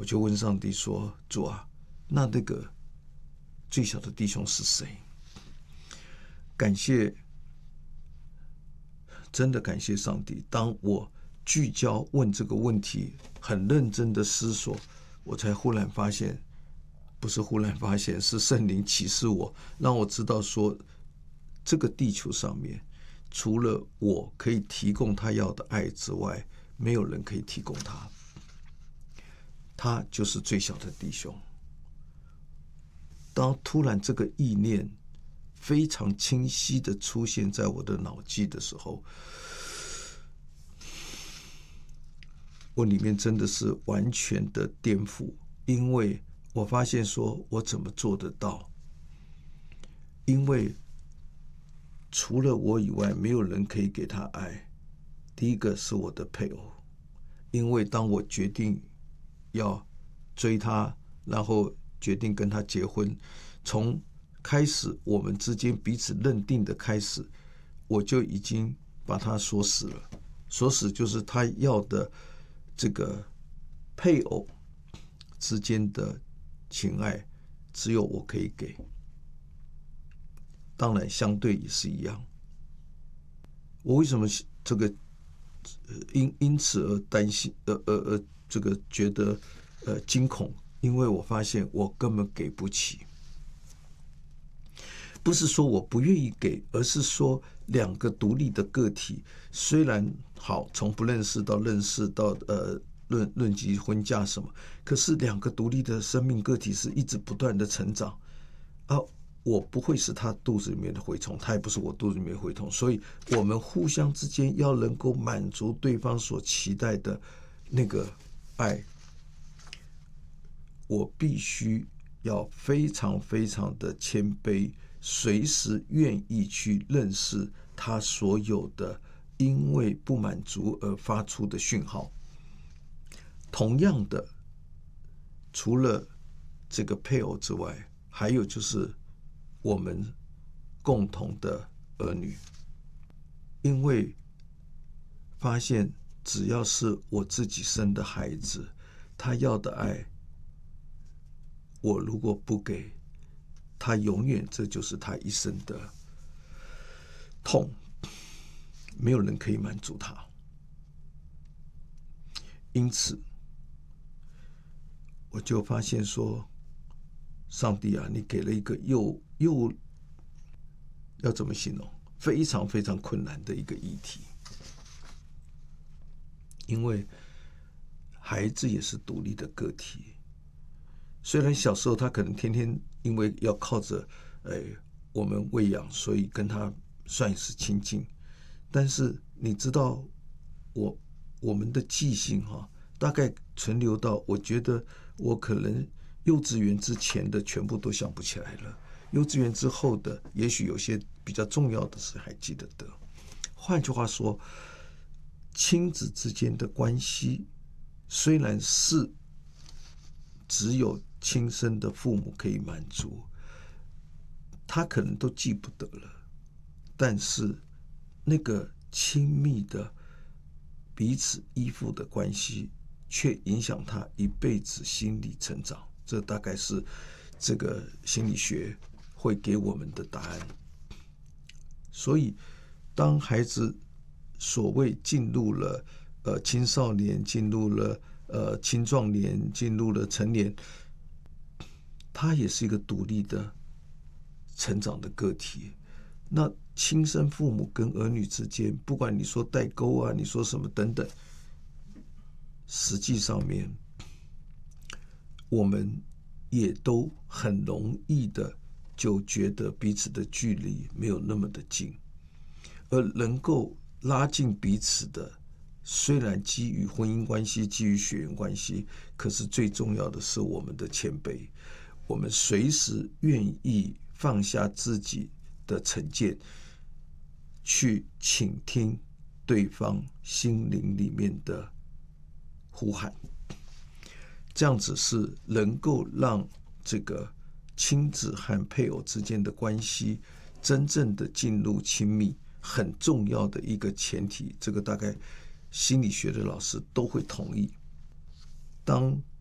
我就问上帝说：主啊，那个最小的弟兄是谁？感谢，真的感谢上帝。当我聚焦问这个问题，很认真的思索，我才忽然发现，不是忽然发现，是圣灵启示我，让我知道说，这个地球上面，除了我可以提供他要的爱之外，没有人可以提供他。他就是最小的弟兄。当突然这个意念非常清晰的出现在我的脑际的时候，我里面真的是完全的颠覆，因为我发现说我怎么做得到？因为除了我以外，没有人可以给他爱。第一个是我的配偶，因为当我决定要追他，然后决定跟他结婚，从开始我们之间彼此认定的开始，我就已经把他锁死了。锁死就是他要的这个配偶之间的情爱，只有我可以给。当然，相对也是一样。我为什么这个因此而担心，这个觉得惊恐？因为我发现我根本给不起。不是说我不愿意给，而是说两个独立的个体，虽然好从不认识到认识到论及婚嫁什么，可是两个独立的生命个体是一直不断的成长啊。我不会是他肚子里面的蛔虫，他也不是我肚子里面的蛔虫，所以我们互相之间要能够满足对方所期待的那个爱，我必须要非常非常的谦卑，随时愿意去认识他所有的因为不满足而发出的讯号。同样的，除了这个配偶之外，还有就是我们共同的儿女，因为发现只要是我自己生的孩子，他要的爱，我如果不给他，永远这就是他一生的痛，没有人可以满足他。因此我就发现说，上帝啊，你给了一个又要怎么形容，非常非常困难的一个议题。因为孩子也是独立的个体，虽然小时候他可能天天因为要靠着我们喂养，所以跟他算是亲近，但是你知道我们的记性大概存留到，我觉得我可能幼稚园之前的全部都想不起来了，幼稚园之后的也许有些比较重要的事还记得得。换句话说，亲子之间的关系虽然是只有亲生的父母可以满足，他可能都记不得了，但是那个亲密的彼此依附的关系却影响他一辈子心理成长。这大概是这个心理学会给我们的答案。所以当孩子所谓进入了青少年，进入了青壮年，进入了成年，他也是一个独立的成长的个体。那亲生父母跟儿女之间，不管你说代沟啊，你说什么等等，实际上面我们也都很容易的就觉得彼此的距离没有那么的近，而能够拉近彼此的，虽然基于婚姻关系，基于血缘关系，可是最重要的是我们的谦卑，我们随时愿意放下自己的成见，去倾听对方心灵里面的呼喊。这样子是能够让这个亲子和配偶之间的关系真正的进入亲密很重要的一个前提，这个大概心理学的老师都会同意。当